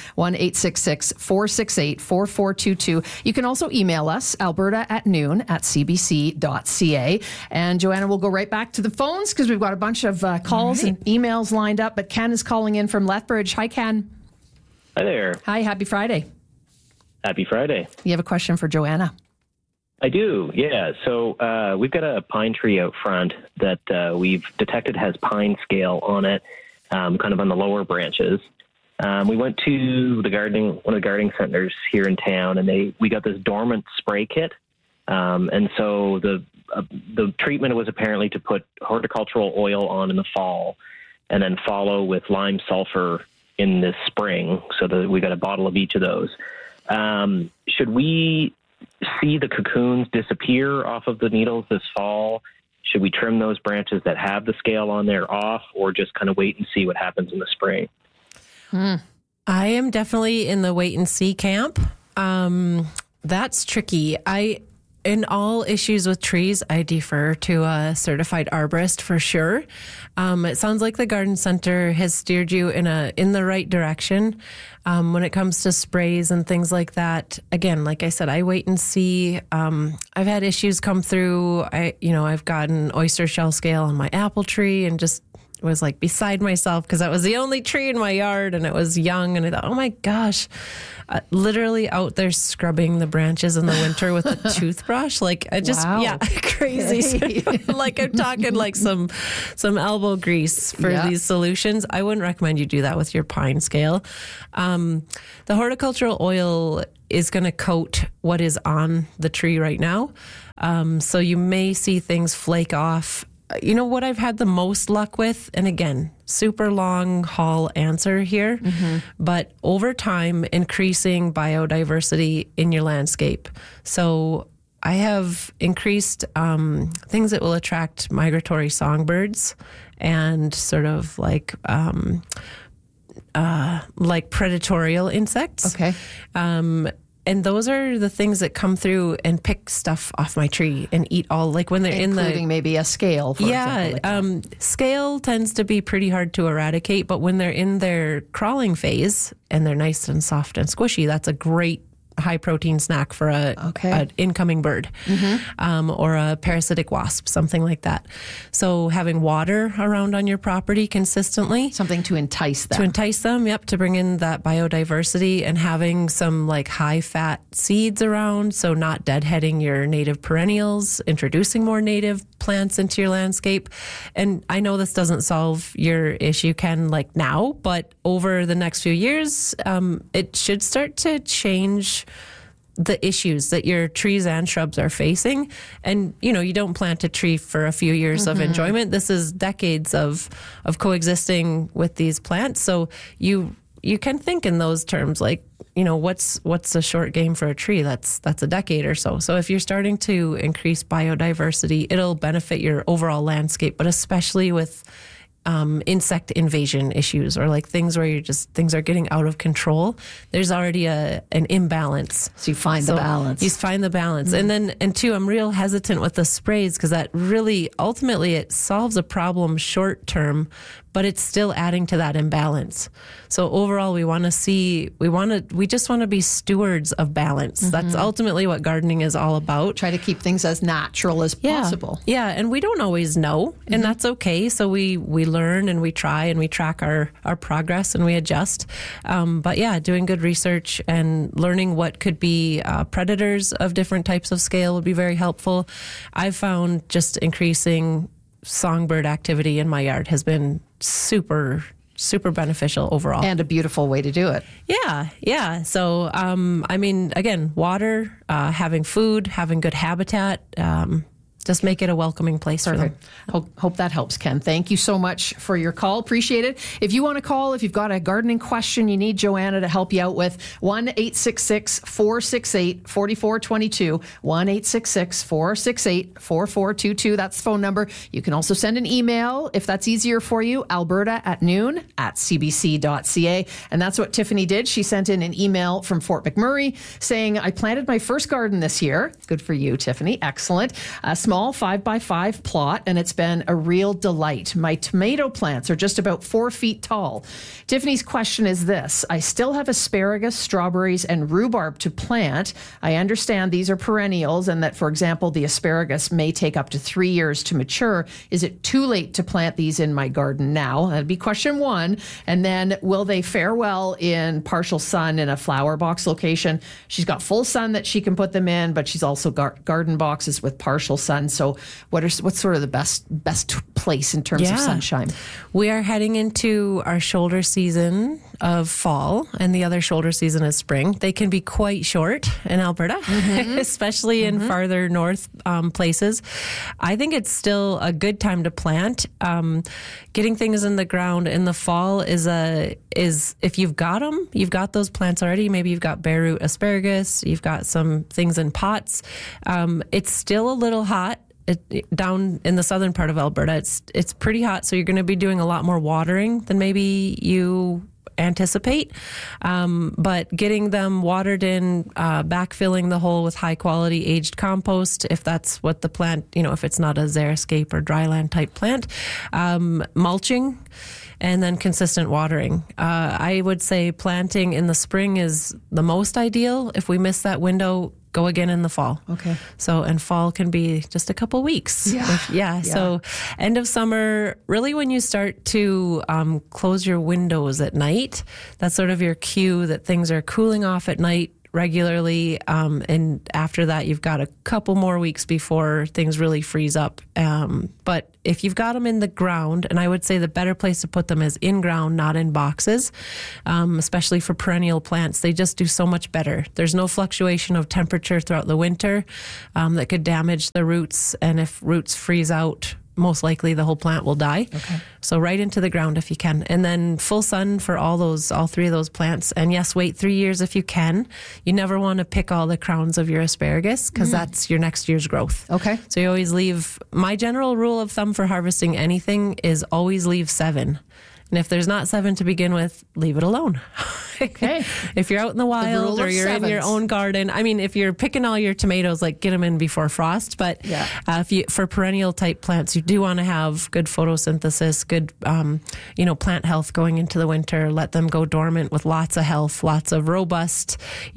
1-866-468-4422. You can also email us, alberta@noon@cbc.ca. And Joanna will go right back to the phones because we've got a bunch of calls and emails lined up. But Ken is calling in from Lethbridge. Hi, Ken. Hi there. Hi, happy Friday. Happy Friday. You have a question for Joanna? I do, yeah. So we've got a pine tree out front that we've detected has pine scale on it, kind of on the lower branches. We went to one of the gardening centers here in town, and we got this dormant spray kit. And so the treatment was apparently to put horticultural oil on in the fall and then follow with lime sulfur in the spring. So that we got a bottle of each of those. Should we see the cocoons disappear off of the needles this fall? Should we trim those branches that have the scale on there off, or just kind of wait and see what happens in the spring? I am definitely in the wait and see camp. That's tricky. In all issues with trees, I defer to a certified arborist for sure. It sounds like the garden center has steered you in the right direction when it comes to sprays and things like that. Again, like I said, I wait and see. I've had issues come through. I've gotten oyster shell scale on my apple tree and just was like beside myself because that was the only tree in my yard and it was young, and I thought, oh my gosh, literally out there scrubbing the branches in the winter with a toothbrush. Like I just, crazy. Like I'm talking like some elbow grease for these solutions. I wouldn't recommend you do that with your pine scale. The horticultural oil is going to coat what is on the tree right now. So you may see things flake off. You know what I've had the most luck with, and again, super long haul answer here, but over time, increasing biodiversity in your landscape. So I have increased things that will attract migratory songbirds and sort of like predatorial insects. Okay. And those are the things that come through and pick stuff off my tree and eat all, like when they're including maybe a scale, for example. Scale tends to be pretty hard to eradicate, but when they're in their crawling phase and they're nice and soft and squishy, that's a great high protein snack for an incoming bird or a parasitic wasp, something like that. So having water around on your property consistently. Something to entice them. To bring in that biodiversity, and having some like high fat seeds around, so not deadheading your native perennials, introducing more native plants into your landscape. And I know this doesn't solve your issue, Ken, like now, but over the next few years, it should start to change the issues that your trees and shrubs are facing. And, you don't plant a tree for a few years of enjoyment. This is decades of coexisting with these plants. So you can think in those terms, like, what's a short game for a tree? That's a decade or so. So if you're starting to increase biodiversity, it'll benefit your overall landscape, but especially with insect invasion issues, or like things where things are getting out of control. There's already an imbalance. So you find the balance. You find the balance. And two, I'm real hesitant with the sprays because that really, ultimately, it solves a problem short term, but it's still adding to that imbalance. So overall, we just want to be stewards of balance. That's ultimately what gardening is all about. Try to keep things as natural as possible. Yeah, and we don't always know, and that's okay. So we learn and we try and we track our progress and we adjust. But yeah, doing good research and learning what could be predators of different types of scale would be very helpful. I've found just increasing songbird activity in my yard has been super beneficial overall. And a beautiful way to do it. Yeah. So, again, water, having food, having good habitat, just make it a welcoming place for them. Hope that helps, Ken. Thank you so much for your call. Appreciate it. If you want to call, if you've got a gardening question you need Joanna to help you out with, 1-866-468-4422, 1-866-468-4422. That's the phone number. You can also send an email if that's easier for you, alberta@noon@cbc.ca. And that's what Tiffany did. She sent in an email from Fort McMurray saying, I planted my first garden this year. Good for you, Tiffany. Excellent. A small 5x5 plot, and it's been a real delight. My tomato plants are just about 4 feet tall. Tiffany's question is this: I still have asparagus, strawberries, and rhubarb to plant. I understand these are perennials and that, for example, the asparagus may take up to 3 years to mature. Is it too late to plant these in my garden now? That'd be question one. And then, will they fare well in partial sun in a flower box location? She's got full sun that she can put them in, but she's also got garden boxes with partial sun. So what's sort of the best place in terms of sunshine? We are heading into our shoulder season of fall and the other shoulder season is spring. They can be quite short in Alberta, especially in farther north places. I think it's still a good time to plant. Getting things in the ground in the fall is if you've got them, you've got those plants already. Maybe you've got bare root asparagus, you've got some things in pots. It's still a little hot. Down in the southern part of Alberta, it's pretty hot, so you're going to be doing a lot more watering than maybe you anticipate. But getting them watered in, backfilling the hole with high quality aged compost, if that's what the plant, if it's not a xeriscape or dryland type plant, mulching, and then consistent watering. I would say planting in the spring is the most ideal. If we miss that window, go again in the fall. Okay. And fall can be just a couple weeks. Yeah. So end of summer, really when you start to close your windows at night, that's sort of your cue that things are cooling off at night regularly. And after that, you've got a couple more weeks before things really freeze up. But if you've got them in the ground, and I would say the better place to put them is in ground, not in boxes, especially for perennial plants. They just do so much better. There's no fluctuation of temperature throughout the winter that could damage the roots. And if roots freeze out, most likely the whole plant will die. Okay. So right into the ground if you can. And then full sun for all three of those plants. And yes, wait 3 years if you can. You never want to pick all the crowns of your asparagus because that's your next year's growth. Okay. So you always leave, my general rule of thumb for harvesting anything is always leave 7. And if there's not 7 to begin with, leave it alone. Okay. If you're out in the wild or you're in your own garden, if you're picking all your tomatoes, get them in before frost. But for perennial type plants, you do want to have good photosynthesis, good, plant health going into the winter. Let them go dormant with lots of health, lots of robust,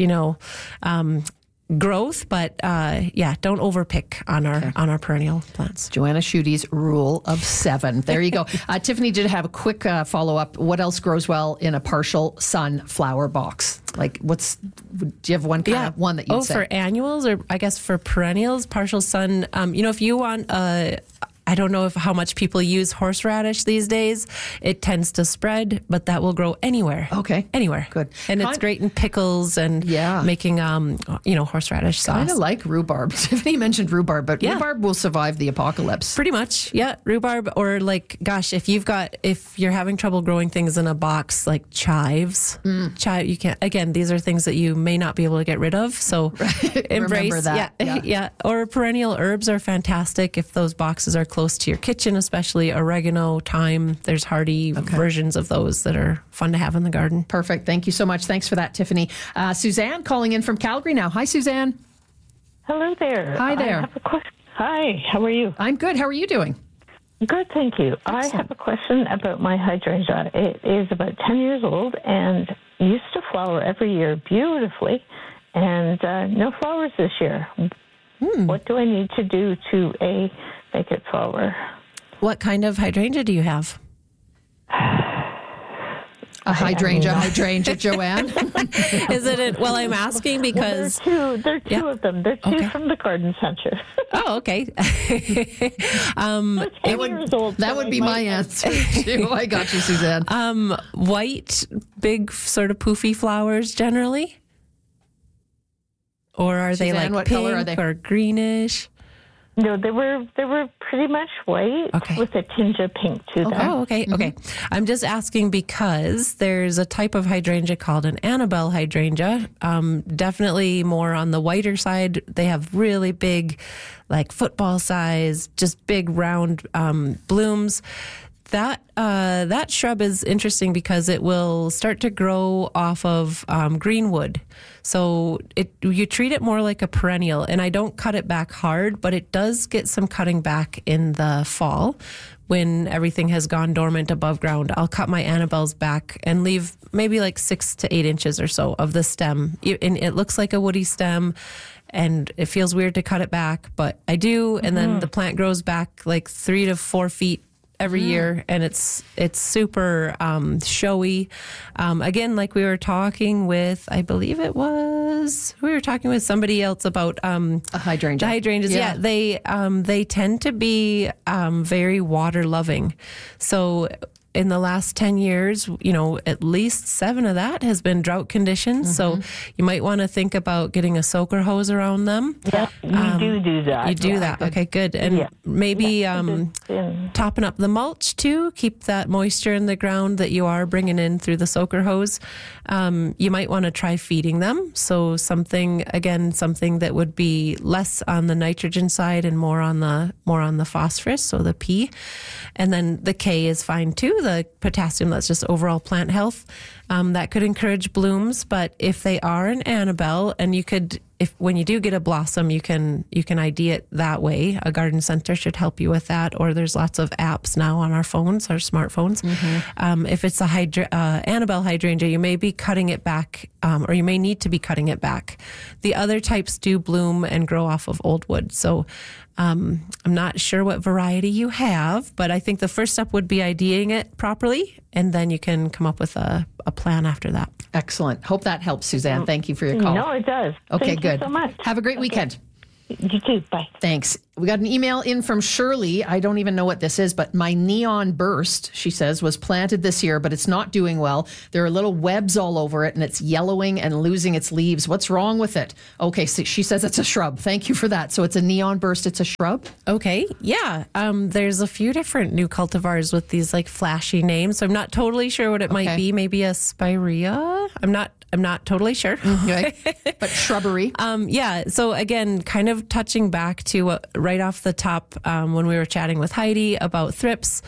growth, but don't overpick on our perennial plants. Joanna Schuette's rule of 7. There you go. Tiffany did have a quick follow-up. What else grows well in a partial sun flower box? Do you have one one that you'd say? For annuals, or I guess for perennials, partial sun, if you want I don't know how much people use horseradish these days. It tends to spread, but that will grow anywhere. Okay. Anywhere. Good. And it's great in pickles and making, horseradish sauce. Kind of like rhubarb. Tiffany mentioned rhubarb, but rhubarb will survive the apocalypse. Pretty much. Yeah. Rhubarb, or if you're having trouble growing things in a box, like chives, you can't, again, these are things that you may not be able to get rid of. So embrace Remember that. Yeah. Or perennial herbs are fantastic if those boxes are close to your kitchen, especially oregano, thyme. There's hardy versions of those that are fun to have in the garden. Perfect. Thank you so much. Thanks for that, Tiffany. Suzanne calling in from Calgary now. Hi, Suzanne. Hello there. Hi there. I have a question. Hi, how are you? I'm good. How are you doing? Good, thank you. Excellent. I have a question about my hydrangea. It is about 10 years old and used to flower every year beautifully, and no flowers this year. What do I need to do to make it flower? What kind of hydrangea do you have? A hydrangea, Joanne. Is it? Well, I'm asking because there are two of them. They're two from the garden center. Oh, okay. 10 years old. That would be my answer too. I got you, Suzanne. White, big, sort of poofy flowers generally, or are Suzanne, they like what pink color are they? or greenish? No, they were pretty much white with a tinge of pink to them. Oh, okay, okay. I'm just asking because there's a type of hydrangea called an Annabelle hydrangea. Definitely more on the whiter side. They have really big, like football size, just big round blooms. That shrub is interesting because it will start to grow off of greenwood. So you treat it more like a perennial, and I don't cut it back hard, but it does get some cutting back in the fall when everything has gone dormant above ground. I'll cut my Annabelles back and leave maybe like 6 to 8 inches or so of the stem. And it looks like a woody stem, and it feels weird to cut it back, but I do. And then the plant grows back like 3 to 4 feet every year, and it's super showy. Again, like we were talking with, I believe we were talking with somebody else about a hydrangea. The hydrangeas, they tend to be very water loving. So in the last 10 years, at least 7 of that has been drought conditions. So you might want to think about getting a soaker hose around them. Yeah, you do that. You do that. Okay, good. And maybe topping up the mulch too. Keep that moisture in the ground that you are bringing in through the soaker hose. You might want to try feeding them. So something that would be less on the nitrogen side and more on the phosphorus, so the P. And then the K is fine too, the potassium, that's just overall plant health. That could encourage blooms, but if they are an Annabelle, and when you do get a blossom, you can ID it that way. A garden center should help you with that, or there's lots of apps now on our phones, our smartphones. If it's a Annabelle hydrangea, you may be cutting it back, or you may need to be cutting it back. The other types do bloom and grow off of old wood. So I'm not sure what variety you have, but I think the first step would be IDing it properly, and then you can come up with a plan after that. Excellent. Hope that helps, Suzanne. Thank you for your call. No, it does. Okay, Thank good. you so much. Have a great weekend. You too. Bye. Thanks. We got an email in from Shirley. I don't even know what this is, but my neon burst, she says, was planted this year, but it's not doing well. There are little webs all over it, and it's yellowing and losing its leaves. What's wrong with it? Okay, so she says it's a shrub. Thank you for that. So it's a neon burst. It's a shrub? Okay, yeah. There's a few different new cultivars with these like flashy names. So I'm not totally sure what it might be. Maybe a spirea? I'm not totally sure. Okay. But shrubbery. Yeah. So again, kind of touching back to right off the top when we were chatting with Heidi about thrips.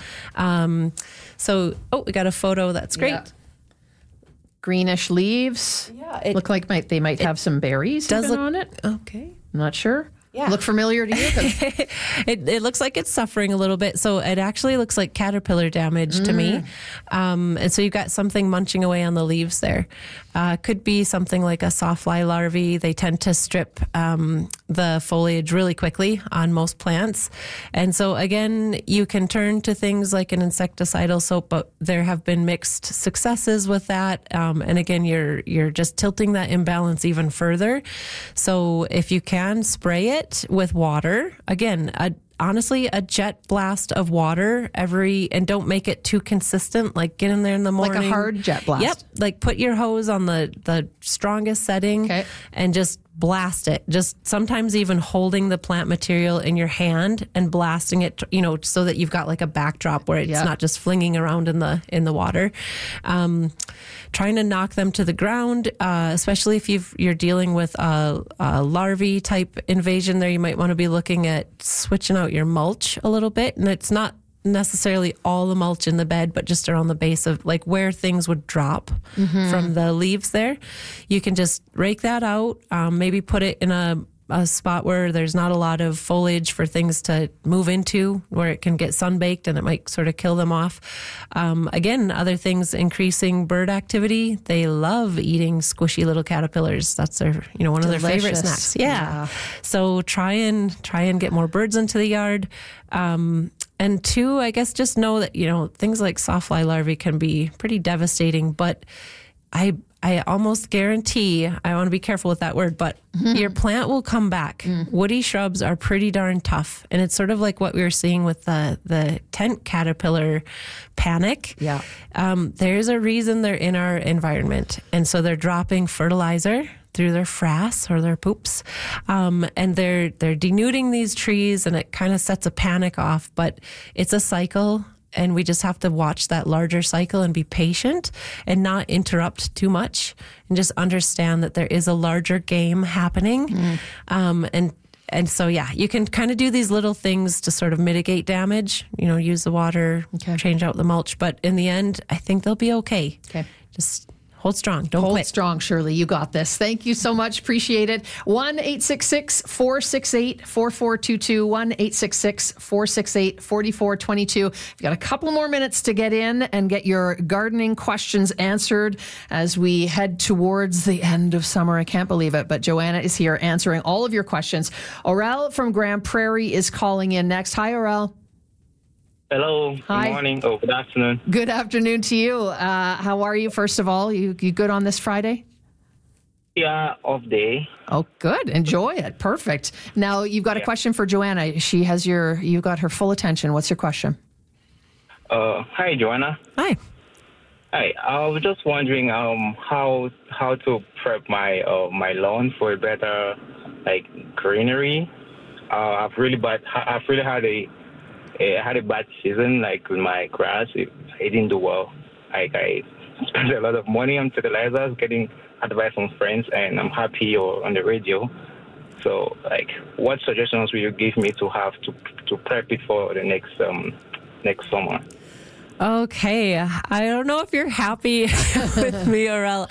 We got a photo. That's great. Yeah. Greenish leaves. Yeah. Look like they might have some berries on it. Okay. I'm not sure. Yeah. Look familiar to you? It looks like it's suffering a little bit. So it actually looks like caterpillar damage to me. And so you've got something munching away on the leaves there. Could be something like a sawfly larvae. They tend to strip the foliage really quickly on most plants. And so again, you can turn to things like an insecticidal soap, but there have been mixed successes with that. And again, you're just tilting that imbalance even further. So if you can spray it with water, again, honestly, a jet blast of water and don't make it too consistent. Like get in there in the morning. Like a hard jet blast. Yep. Like put your hose on the strongest setting and just blast it. Just sometimes even holding the plant material in your hand and blasting it, so that you've got like a backdrop where it's not just flinging around in the water. Trying to knock them to the ground, especially if you're dealing with a larvae type invasion there, you might want to be looking at switching out your mulch a little bit. And it's not necessarily all the mulch in the bed, but just around the base of like where things would drop from the leaves there. You can just rake that out, maybe put it in a spot where there's not a lot of foliage for things to move into, where it can get sunbaked and it might sort of kill them off. Again, other things, increasing bird activity. They love eating squishy little caterpillars. That's their, one of their favorite snacks. Yeah. So try and get more birds into the yard. And two, I guess just know that, things like sawfly larvae can be pretty devastating, but I almost guarantee, I want to be careful with that word, but your plant will come back. Woody shrubs are pretty darn tough. And it's sort of like what we were seeing with the tent caterpillar panic. Yeah. There's a reason they're in our environment. And so they're dropping fertilizer through their frass or their poops. And they're denuding these trees, and it kind of sets a panic off, but it's a cycle. And we just have to watch that larger cycle and be patient and not interrupt too much, and just understand that there is a larger game happening. And so, you can kind of do these little things to sort of mitigate damage, use the water, change out the mulch. But in the end, I think they'll be okay. Okay. Just hold strong. Don't quit. Hold strong, Shirley. You got this. Thank you so much. Appreciate it. 1-866-468-4422. 1-866-468-4422. We've got a couple more minutes to get in and get your gardening questions answered as we head towards the end of summer. I can't believe it, but Joanna is here answering all of your questions. Orel from Grand Prairie is calling in next. Hi, Orel. Hello. Hi. Good morning. Oh, good afternoon. Good afternoon to you. How are you, first of all? You good on this Friday? Yeah, off day. Oh, good. Enjoy it. Perfect. Now, you've got a question for Joanna. You've got her full attention. What's your question? Hi, Joanna. Hi. Hi. I was just wondering how to prep my my lawn for a better greenery. I've really had a bad season with my grass. It didn't do well. I spent a lot of money on fertilizers, getting advice from friends, and I'm happy you're on the radio. So, what suggestions will you give me to prep it for the next summer? Okay, I don't know if you're happy with me, Aurel.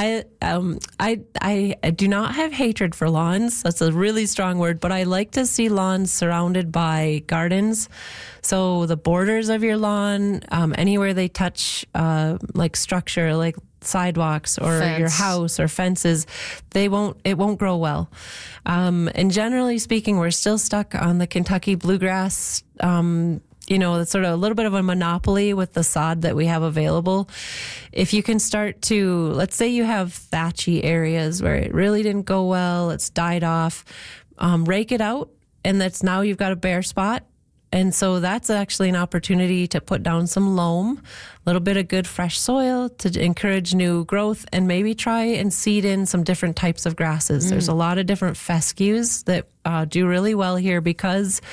I do not have hatred for lawns. That's a really strong word, but I like to see lawns surrounded by gardens. So the borders of your lawn, anywhere they touch, structure, like sidewalks or your house or fences, it won't grow well. And generally speaking, we're still stuck on the Kentucky bluegrass. It's sort of a little bit of a monopoly with the sod that we have available. If you can start to, let's say you have thatchy areas where it really didn't go well, it's died off, rake it out, and now you've got a bare spot. And so that's actually an opportunity to put down some loam, a little bit of good fresh soil to encourage new growth, and maybe try and seed in some different types of grasses. There's a lot of different fescues that do really well here because